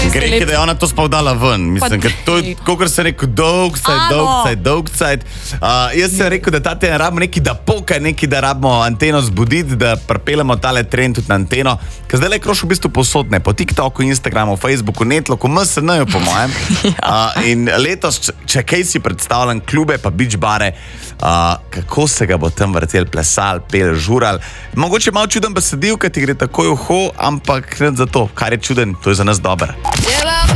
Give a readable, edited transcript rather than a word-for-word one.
Greh je, da je ona to spavdala ven. Mislim, ker to je, kakor sem rekel, dolg cajt. Jaz sem rekel, da ta teden rabimo neki, da poka, neki, da rabimo anteno zbuditi, da pripeljamo tale trend tudi na anteno. Ker zdaj le kroš v bistvu posodne, po TikToku, Instagramu, Facebooku, Netloku, MSN-ju po mojem. In letos, če kaj si predstavljam, klube pa beach bare, kako se ga bo tam vrtel, plesal, pel, žural. Mogoče malo čuden besedil, ker ti gre takoj v ho, ampak za to, kar je čuden, to je za nas dobro.